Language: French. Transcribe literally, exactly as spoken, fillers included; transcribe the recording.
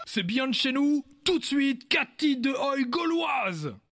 c'est bien de chez nous. Tout de suite, quatre titres de Oi gauloise.